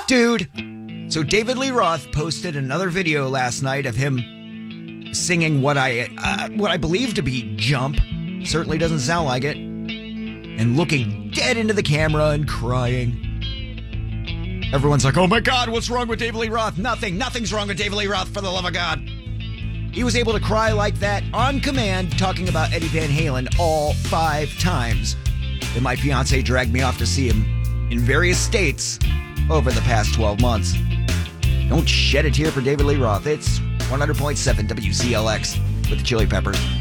Dude. So David Lee Roth posted another video last night of him singing what I believe to be Jump. Certainly doesn't sound like it. And looking dead into the camera and crying. Everyone's like, oh my God, what's wrong with David Lee Roth? Nothing's wrong with David Lee Roth, for the love of God. He was able to cry like that on command, talking about Eddie Van Halen all 5 times. And my fiance dragged me off to see him in various states over the past 12 months. Don't shed a tear for David Lee Roth. It's 100.7 WCLX with the Chili Peppers.